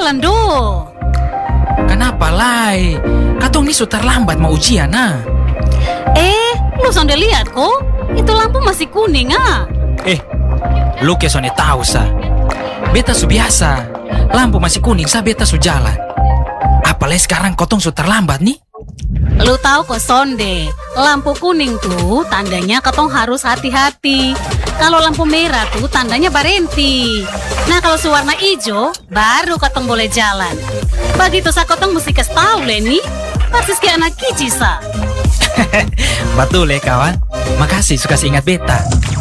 jalan do. Kenapa Lai? Katong ini sudah terlambat mau ujian Lu sonde lihat kok? Itu lampu masih kuning Lu kesone tahu sa. Beta su biasa. Lampu masih kuning sa beta su jalan. Apalagi sekarang kotong su terlambat nih. Lu tahu kok sonde, lampu kuning tuh tandanya katong harus hati-hati. Kalau lampu merah tuh tandanya berhenti. Nah kalau warna hijau baru katong boleh jalan. Begitu sa katong mesti kasih tahu nih. Persis kayak anak kicik sa. Betul ya kawan. Makasih suka ingat beta.